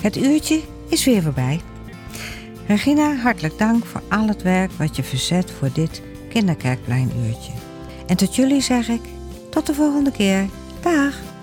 Het uurtje is weer voorbij. Regina, hartelijk dank voor al het werk wat je verzet voor dit Kinderkerkpleinuurtje. En tot jullie zeg ik, tot de volgende keer. Dag!